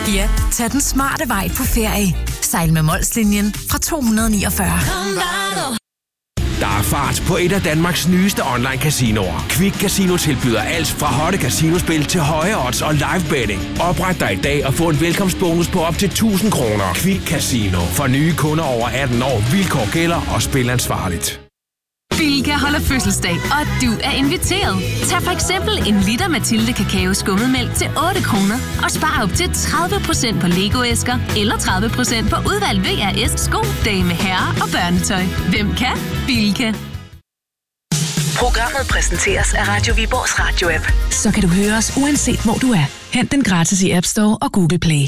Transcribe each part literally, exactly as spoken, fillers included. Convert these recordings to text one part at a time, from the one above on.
Ja, tag den smarte vej på ferie. Sejl med Molslinjen fra to hundrede niogfyrre. Der er fart på et af Danmarks nyeste online-casinoer. Quick Casino tilbyder alt fra hotte casinospil til høje odds og live betting. Opret dig i dag og få en velkomstbonus på op til tusind kroner. Quick Casino. For nye kunder over atten år. Vilkår gælder og spil ansvarligt. Bilka holder fødselsdag, og du er inviteret. Tag for eksempel en liter Mathilde Kakao skummetmælk til otte kroner og spar op til tredive procent på Lego-æsker eller tredive procent på udvalgt V R S sko, dame, herre og børnetøj. Hvem kan? Bilka. Programmet præsenteres af Radio Viborgs radio-app. Så kan du høre os uanset hvor du er. Hent den gratis i App Store og Google Play.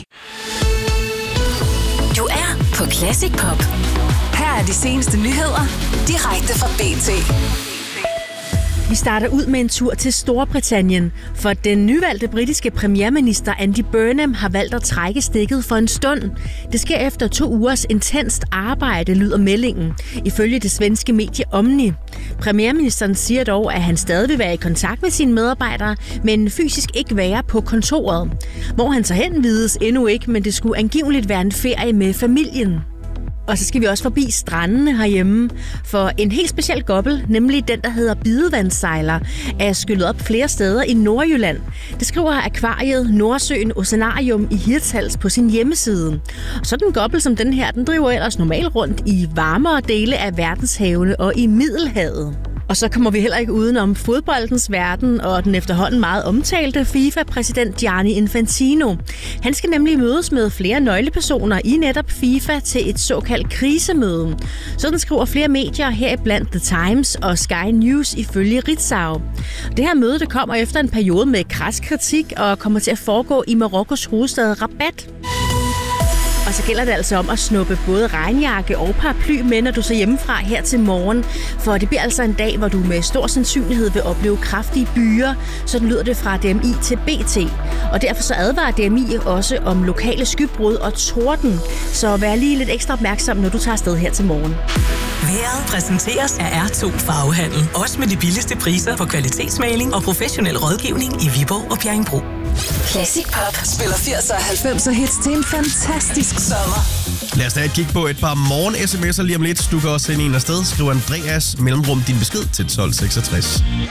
Du er på Classic Pop. Her er de seneste nyheder, direkte fra B T. Vi starter ud med en tur til Storbritannien, for den nyvalgte britiske premierminister Andy Burnham har valgt at trække stikket for en stund. Det sker efter to ugers intenst arbejde, lyder meldingen, ifølge det svenske medie Omni. Premierministeren siger dog, at han stadig vil være i kontakt med sine medarbejdere, men fysisk ikke være på kontoret. Hvor han så hen vides endnu ikke, men det skulle angiveligt være en ferie med familien. Og så skal vi også forbi strandene herhjemme, for en helt speciel gobbel, nemlig den, der hedder bidevandssejler, er skyllet op flere steder i Nordjylland. Det skriver akvariet Nordsøen Oceanarium i Hirtshals på sin hjemmeside. Og sådan en gobbel som den her, den driver ellers normalt rundt i varmere dele af verdenshavene og i Middelhavet. Og så kommer vi heller ikke udenom fodboldens verden og den efterhånden meget omtalte FIFA-præsident Gianni Infantino. Han skal nemlig mødes med flere nøglepersoner i netop FIFA til et såkaldt krisemøde. Sådan skriver flere medier, heriblandt The Times og Sky News ifølge Ritzau. Det her møde det kommer efter en periode med krads kritik og kommer til at foregå i Marokkos hovedstad Rabat. Og så gælder det altså om at snuppe både regnjakke og paraply med, når du ser hjemmefra her til morgen. For det bliver altså en dag, hvor du med stor sandsynlighed vil opleve kraftige byer. Sådan lyder det fra D M I til B T. Og derfor så advarer D M I også om lokale skybrud og torden. Så vær lige lidt ekstra opmærksom, når du tager afsted her til morgen. Vejret præsenteres af R to Farvehandel. Også med de billigste priser på kvalitetsmaling og professionel rådgivning i Viborg og Bjerringbro. Classic Pop spiller firserne og halvfemser hits til en fantastisk sommer. Lad os da et kig på et par morgen-sms'er lige om lidt. Du kan også sende en afsted. Skriv Andreas mellemrum din besked til tolv seksogtres.